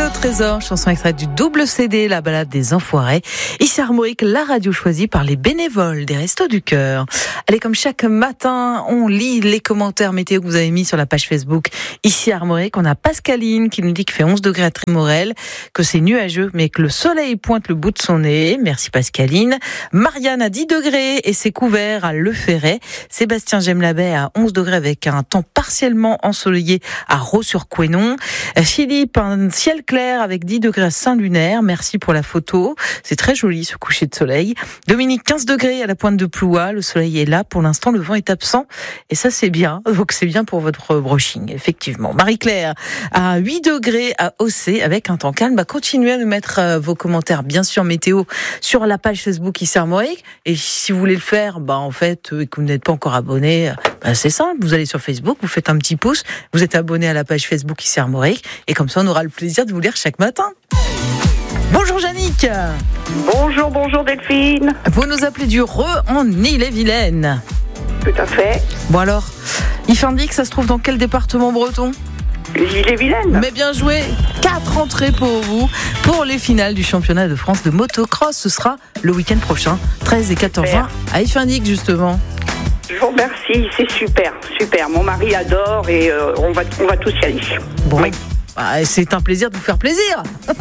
le trésor, chanson extraite du double CD, la balade des enfoirés. Ici Armorique, la radio choisie par les bénévoles des Restos du Cœur. Allez, comme chaque matin, on lit les commentaires météo que vous avez mis sur la page Facebook Ici Armorique. On a Pascaline qui nous dit qu'il fait 11 degrés à Trémorel, que c'est nuageux, mais que le soleil pointe le bout de son nez. Merci Pascaline. Marianne a 10 degrés et c'est couvert à Le Ferret. Sébastien Gemmelabet à 11 degrés avec un temps partiellement ensoleillé à Raux-sur-Couesnon. Philippe, un ciel clair avec 10 degrés à Saint-Lunaire. Merci pour la photo. C'est très joli ce coucher de soleil. Dominique, 15 degrés à la pointe de Plouha. Le soleil est là. Pour l'instant, le vent est absent. Et ça, c'est bien. Donc, c'est bien pour votre brushing, effectivement. Marie-Claire, à 8 degrés à Aussay avec un temps calme. Continuez à nous mettre vos commentaires, bien sûr, météo, sur la page Facebook Ici Armorique. Et si vous voulez le faire, en fait, et que vous n'êtes pas encore abonné, c'est simple. Vous allez sur Facebook, vous faites un petit pouce, vous êtes abonné à la page Facebook Ici Armorique. Et comme ça, on aura le plaisir de vous lire chaque matin. Bonjour Yannick. Bonjour Delphine. Vous nous appelez du Reux en Ille-et-Vilaine. Tout à fait. Bon alors, Ifindic, ça se trouve dans quel département breton ? Ille-et-Vilaine. Mais bien joué, 4 entrées pour vous pour les finales du championnat de France de motocross. Ce sera le week-end prochain, 13 et 14 juin, à Ifindic justement. Je vous remercie, c'est super. Mon mari adore et on va tous y aller. Bon. Oui. C'est un plaisir de vous faire plaisir.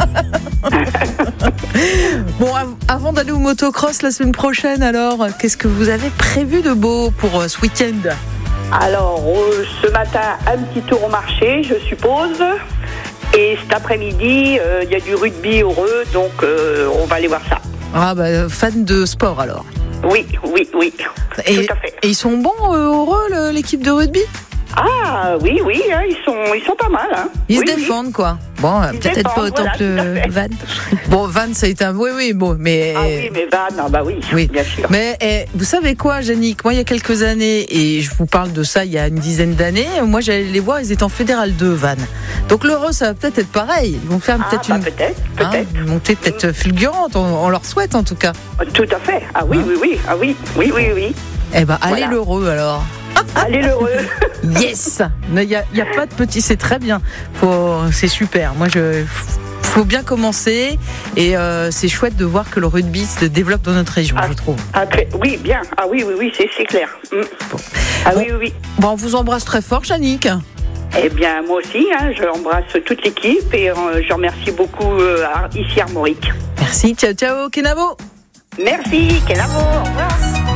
Bon, avant d'aller au motocross la semaine prochaine, alors, qu'est-ce que vous avez prévu de beau pour ce week-end ? Alors, ce matin, un petit tour au marché, je suppose. Et cet après-midi, il y a du rugby heureux, donc on va aller voir ça. Fan de sport alors ? Oui. Et, tout à fait. Et ils sont bons, heureux, l'équipe de rugby ? Ah oui, ils sont pas mal. Hein. Ils se défendent, quoi. Bon, peut-être pas autant que Van. Bon, Van, ça a été un... Oui, bon, mais... Ah oui, mais Van, oui, bien sûr. Mais vous savez quoi, Yannick ? Moi, il y a quelques années, et je vous parle de ça il y a une dizaine d'années, moi, j'allais les voir, ils étaient en Fédéral 2, Van. Donc, l'Euro, ça va peut-être être pareil. Ils vont faire peut-être une montée peut-être fulgurante, on leur souhaite, en tout cas. Tout à fait. Ah oui, oui. Ah oui. Allez l'Euro, alors. Allez l'heureux. Yes. Il y a pas de petit, c'est très bien. C'est super. Moi, faut bien commencer et c'est chouette de voir que le rugby se développe dans notre région, je trouve. Oui, bien. Ah oui, c'est clair. Bon. Oui. Bon, on vous embrasse très fort, Yannick. Eh bien, moi aussi, je embrasse toute l'équipe et je remercie beaucoup Ici Armorique. Merci. Ciao, Kenavo. Merci, Kenavo. Au revoir.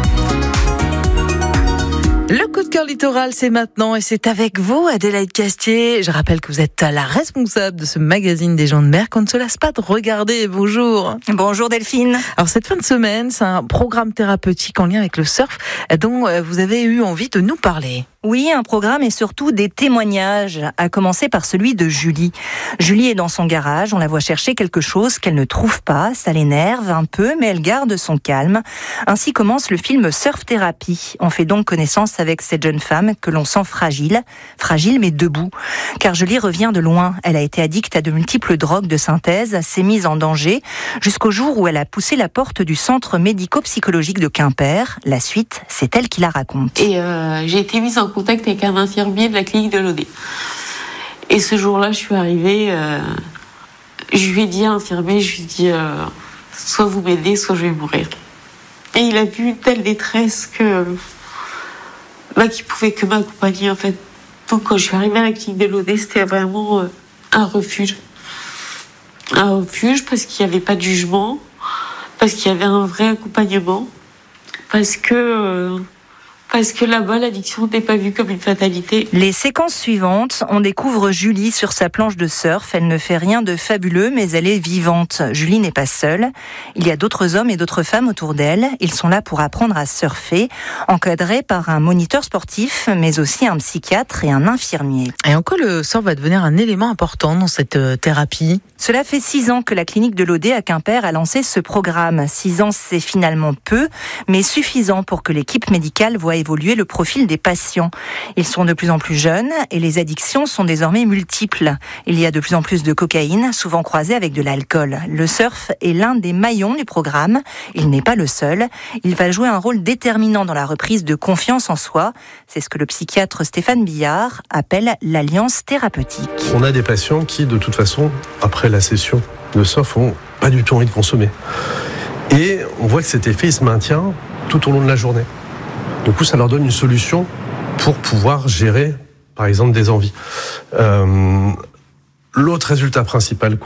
Le coup de cœur littoral, c'est maintenant et c'est avec vous, Adélaïde Castier. Je rappelle que vous êtes la responsable de ce magazine des gens de mer qu'on ne se lasse pas de regarder. Bonjour. Bonjour Delphine. Alors cette fin de semaine, c'est un programme thérapeutique en lien avec le surf dont vous avez eu envie de nous parler. Oui, un programme et surtout des témoignages, à commencer par celui de Julie. Julie est dans son garage, on la voit chercher quelque chose qu'elle ne trouve pas, ça l'énerve un peu, mais elle garde son calme. Ainsi commence le film Surf Thérapie. On fait donc connaissance avec cette jeune femme que l'on sent fragile mais debout. Car Julie revient de loin, elle a été addicte à de multiples drogues de synthèse, s'est mise en danger, jusqu'au jour où elle a poussé la porte du centre médico-psychologique de Quimper. La suite, c'est elle qui la raconte. Et j'ai été mise en contact avec un infirmier de la clinique de l'OD. Et ce jour-là, je suis arrivée, je lui ai dit à l'infirmier, soit vous m'aidez, soit je vais mourir. Et il a vu une telle détresse qu'il pouvait que m'accompagner en fait. Donc quand je suis arrivée à la clinique de l'OD, c'était vraiment un refuge. Un refuge parce qu'il n'y avait pas de jugement, parce qu'il y avait un vrai accompagnement, parce que là-bas, l'addiction n'est pas vue comme une fatalité. Les séquences suivantes, on découvre Julie sur sa planche de surf. Elle ne fait rien de fabuleux, mais elle est vivante. Julie n'est pas seule. Il y a d'autres hommes et d'autres femmes autour d'elle. Ils sont là pour apprendre à surfer, encadrés par un moniteur sportif, mais aussi un psychiatre et un infirmier. Et en quoi le surf va devenir un élément important dans cette thérapie ? Cela fait 6 ans que la clinique de l'OD à Quimper a lancé ce programme. 6 ans, c'est finalement peu, mais suffisant pour que l'équipe médicale voie évoluer le profil des patients. Ils sont de plus en plus jeunes et les addictions sont désormais multiples. Il y a de plus en plus de cocaïne, souvent croisée avec de l'alcool. Le surf est l'un des maillons du programme. Il n'est pas le seul. Il va jouer un rôle déterminant dans la reprise de confiance en soi. C'est ce que le psychiatre Stéphane Billard appelle l'alliance thérapeutique. On a des patients qui, de toute façon, après la session de surf, n'ont pas du tout envie de consommer. Et on voit que cet effet il se maintient tout au long de la journée. Du coup, ça leur donne une solution pour pouvoir gérer, par exemple, des envies. L'autre résultat principal